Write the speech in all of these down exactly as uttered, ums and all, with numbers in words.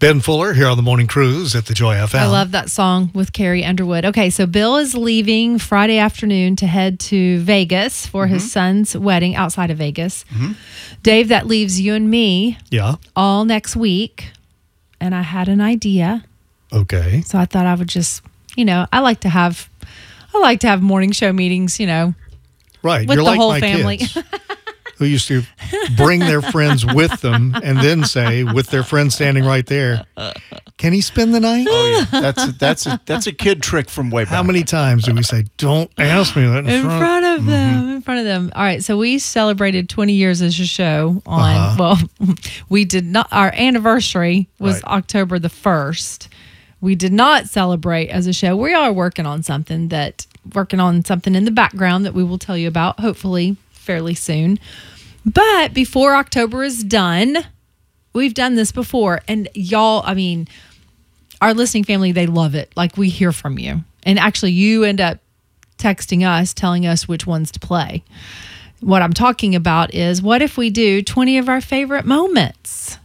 Ben Fuller here on the Morning Cruise at the Joy F M. I love that song with Carrie Underwood. Okay, so Bill is leaving Friday afternoon to head to Vegas for mm-hmm. his son's wedding outside of Vegas. Mm-hmm. Dave, that leaves you and me yeah. all next week. And I had an idea. Okay. So I thought I would just, you know, I like to have, I like to have morning show meetings, you know, right. with You're the like whole my family. Kids, who used to bring their friends with them and then say, with their friend standing right there, can he spend the night? Oh, yeah. That's a, that's a, that's a kid trick from way back. How many times do we say, don't ask me that in, in front, front of them, mm-hmm. in front of them. All right, so we celebrated twenty years as a show on, uh-huh. well, we did not, our anniversary was right. October the first. We did not celebrate as a show. We are working on something that, working on something in the background that we will tell you about, hopefully fairly soon. But before October is done, we've done this before. And y'all, I mean, our listening family, they love it. Like, we hear from you. And actually, you end up texting us, telling us which ones to play. What I'm talking about is, what if we do twenty of our favorite moments?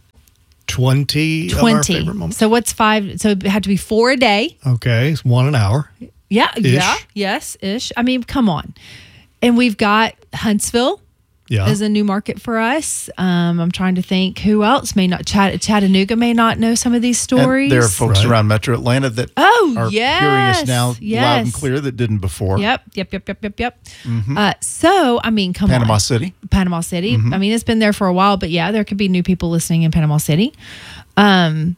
twenty, twenty. Of our favorite moments? So what's five? So it had to be four a day. Okay, it's one an hour. Yeah, Ish. yeah, yes, ish. I mean, come on. And we've got Huntsville. Yeah. Is a new market for us. Um, I'm trying to think who else may not, Chatt- Chattanooga may not know some of these stories. And there are folks right. around Metro Atlanta that oh, are yes, curious now, yes. loud and clear, that didn't before. Yep, yep, yep, yep, yep, yep. Mm-hmm. Uh, so, I mean, come Panama on. City. Panama City. Mm-hmm. I mean, it's been there for a while, but yeah, there could be new people listening in Panama City. Um,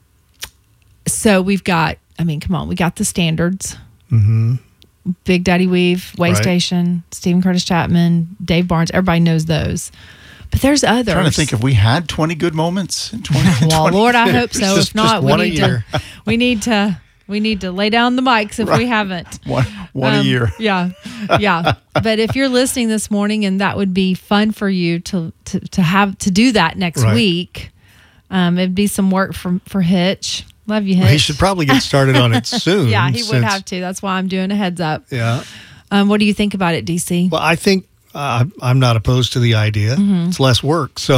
so we've got, I mean, come on, we got the standards. Mm-hmm. Big Daddy Weave, Way right. Station, Stephen Curtis Chapman, Dave Barnes. Everybody knows those. But there's others. I'm trying to think if we had twenty good moments in twenty twenty. Well, Lord, I hope so. Just, if not, just we one need a year. to. We need to. We need to lay down the mics if right. we haven't. One, one um, a year. Yeah, yeah. But if you're listening this morning, and that would be fun for you to to, to have to do that next right. week. Um, it'd be some work for for Hitch. Love you, Hitch. Well, he should probably get started on it soon. yeah, he since, would have to. That's why I'm doing a heads up. Yeah. Um, what do you think about it, D C? Well, I think uh, I'm not opposed to the idea. Mm-hmm. It's less work. So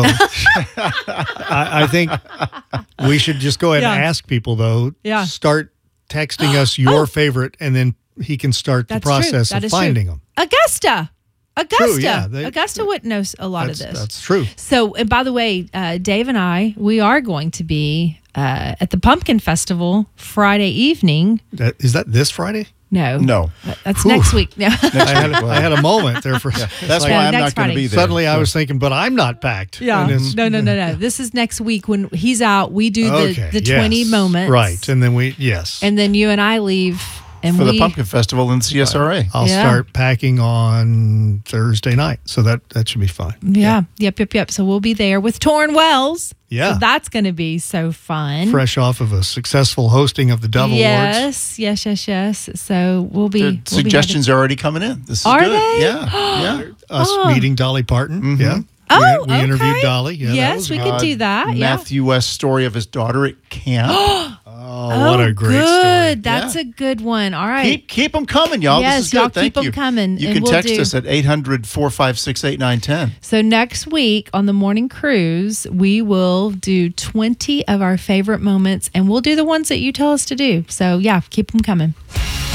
I, I think we should just go ahead Yeah. and ask people, though. Yeah. Start texting us your Oh. favorite, and then he can start the That's process true. That of is finding true. them. Augusta. Augusta. True, yeah, they- Augusta wouldn't know a lot That's, of this. that's true. So, and by the way, uh, Dave and I, we are going to be uh, at the Pumpkin Festival Friday evening. That, is that this Friday? No. No. That- That's Whew. next week. No. I had, a, I had a moment there for. That's like, why I'm next not going to Friday. be there. Suddenly, I was thinking, but I'm not packed. Yeah. And it's- No, no, no, no. This is next week when he's out. We do the, Okay, the yes. twenty moments. Right. And then we, yes. And then you and I leave. And for we, the Pumpkin Festival in C S R A. I'll Yeah. start packing on Thursday night. So that, that should be fine. Yeah. Yep, yep, yep. So we'll be there with Torrin Wells. Yeah. So that's going to be so fun. Fresh off of a successful hosting of the Dove Awards. Yes, yes, yes, yes. So we'll be. The we'll be suggestions are already coming in. This is Are good. they? Yeah. yeah. Us Oh. meeting Dolly Parton. Mhm. Yeah. Oh, we, we okay. interviewed Dolly. Yeah, that Yes, was we good. could do that. Yeah. Matthew West's story of his daughter at camp. Oh, what a great good. story. That's Yeah. a good one. All right. Keep keep them coming, y'all. Yes, this is good. y'all Thank keep 'em you. coming, You and can we'll text do- us at eight hundred, four five six, eight nine one zero. So next week on the morning cruise, we will do twenty of our favorite moments, and we'll do the ones that you tell us to do. So yeah, keep them coming.